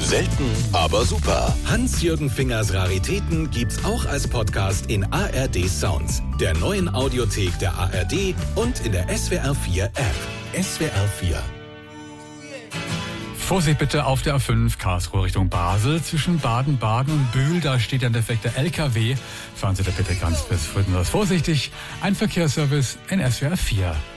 Selten, aber super. Hans-Jürgen Fingers Raritäten gibt's auch als Podcast in ARD Sounds, der neuen Audiothek der ARD und in der SWR4 App. SWR4. Vorsicht bitte auf der A5 Karlsruhe Richtung Basel. Zwischen Baden-Baden und Bühl, da steht ein defekter LKW. Fahren Sie da bitte ganz vorsichtig. Ein Verkehrsservice in SWR4.